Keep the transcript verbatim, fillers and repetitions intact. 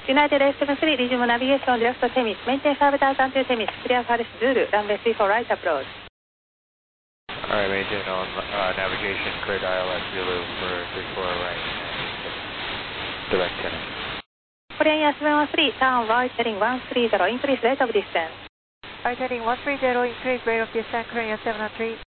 United A seven three, Regional Navigation, direct to Temis. Maintain five thousand to Temis. Clear for Zulu, runway three four right approach. Alright, maintain on uh, navigation, clear dial at Zulu for three four right. Direct Temis. Korean Air seven one three, turn right, heading one three zero, increase rate of distance. Right heading one three zero, increase rate of descent, Korean seven one three.